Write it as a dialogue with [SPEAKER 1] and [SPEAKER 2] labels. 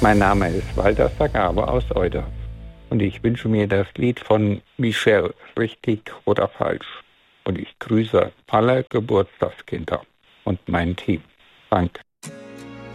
[SPEAKER 1] Mein Name ist Walter Vergabe aus Euder und ich wünsche mir das Lied von Michelle, richtig oder falsch. Und ich grüße alle Geburtstagskinder und mein Team. Danke.